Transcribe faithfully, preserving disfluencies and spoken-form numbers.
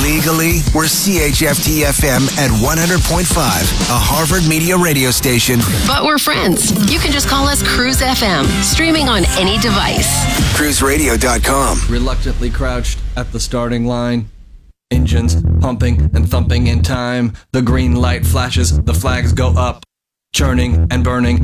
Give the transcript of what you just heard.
Legally, we're C H F T F M at one hundred point five, a Harvard Media radio station. But we're friends. You can just call us Cruise F M, streaming on any device. cruise radio dot com. Reluctantly crouched at the starting line. Engines pumping and thumping in time. The green light flashes, the flags go up. Churning and burning